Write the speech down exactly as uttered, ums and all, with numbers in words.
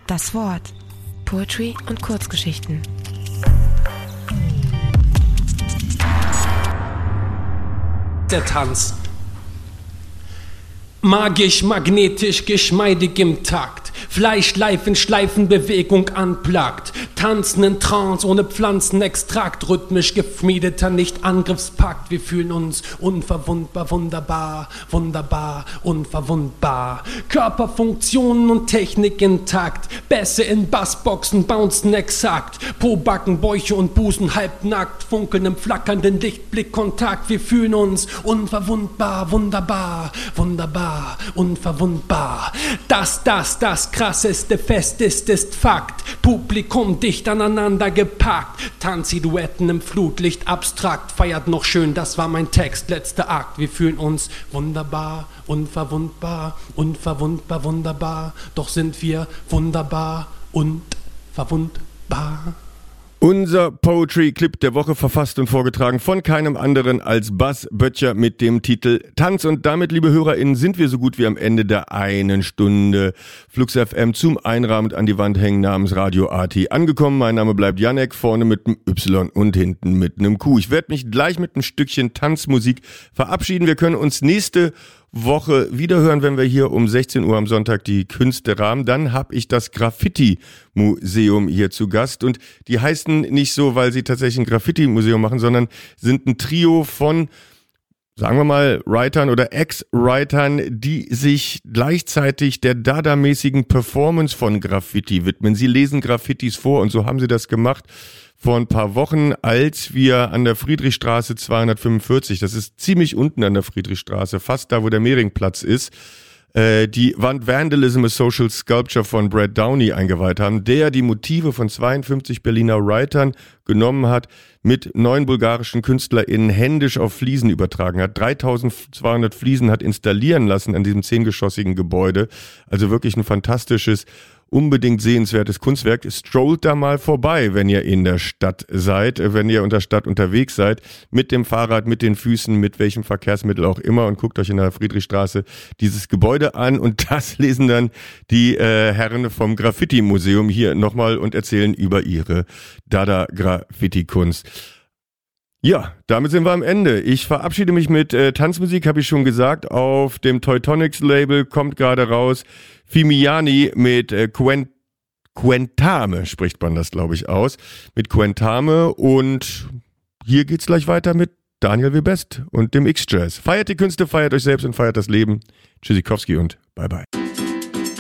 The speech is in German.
Das Wort. Poetry und Kurzgeschichten. Der Tanz. Magisch, magnetisch, geschmeidig im Takt. Fleisch, Leifen, Schleifen, Bewegung unplugged. Tanzen in Trance ohne Pflanzenextrakt. Rhythmisch gefriedeter, nicht Angriffspakt. Wir fühlen uns unverwundbar, wunderbar, wunderbar, unverwundbar. Körperfunktionen und Technik intakt. Bässe in Bassboxen, bouncen exakt. Po, Backen, Bäuche und Busen halbnackt. Funkeln im flackernden Lichtblickkontakt. Wir fühlen uns unverwundbar, wunderbar, wunderbar, unverwundbar. Das, das, das krasseste Festest ist Fakt. Publikum dicht aneinander gepackt. Tanzsilhouetten im Flutlicht abstrakt. Feiert noch schön, das war mein Text, letzter Akt. Wir fühlen uns wunderbar, unverwundbar, unverwundbar, wunderbar. Doch sind wir wunderbar und verwundbar. Unser Poetry-Clip der Woche, verfasst und vorgetragen von keinem anderen als Bas Böttcher mit dem Titel Tanz. Und damit, liebe HörerInnen, sind wir so gut wie am Ende der einen Stunde Flux F M zum Einrahmen an die Wand hängen namens Radio A T angekommen. Mein Name bleibt Janek, vorne mit einem Y und hinten mit einem Q. Ich werde mich gleich mit einem Stückchen Tanzmusik verabschieden. Wir können uns nächste Woche wiederhören, wenn wir hier um sechzehn Uhr am Sonntag die Künste rahmen. Dann habe ich das Graffiti-Museum hier zu Gast und die heißen nicht so, weil sie tatsächlich ein Graffiti-Museum machen, sondern sind ein Trio von, sagen wir mal, Writern oder Ex-Writern, die sich gleichzeitig der Dada-mäßigen Performance von Graffiti widmen. Sie lesen Graffitis vor und so haben sie das gemacht vor ein paar Wochen, als wir an der Friedrichstraße zweihundertfünfundvierzig, das ist ziemlich unten an der Friedrichstraße, fast da, wo der Mehringplatz ist, äh, die Wand Vandalism a Social Sculpture von Brad Downey eingeweiht haben, der die Motive von zweiundfünfzig Berliner Writern genommen hat, mit neun bulgarischen KünstlerInnen händisch auf Fliesen übertragen hat, dreitausendzweihundert Fliesen hat installieren lassen an diesem zehngeschossigen Gebäude, also wirklich ein fantastisches, unbedingt sehenswertes Kunstwerk. Strollt da mal vorbei, wenn ihr in der Stadt seid, wenn ihr in der Stadt unterwegs seid, mit dem Fahrrad, mit den Füßen, mit welchem Verkehrsmittel auch immer und guckt euch in der Friedrichstraße dieses Gebäude an und das lesen dann die äh, Herren vom Graffiti-Museum hier nochmal und erzählen über ihre Dada-Graffiti-Kunst. Ja, damit sind wir am Ende. Ich verabschiede mich mit äh, Tanzmusik, habe ich schon gesagt. Auf dem Teutonics-Label kommt gerade raus Fimiani mit äh, Quen- Quentame, spricht man das, glaube ich, aus. Mit Quentame und hier geht's gleich weiter mit Daniel W. Best und dem X-Jazz. Feiert die Künste, feiert euch selbst und feiert das Leben. Tschüssikowski und bye bye.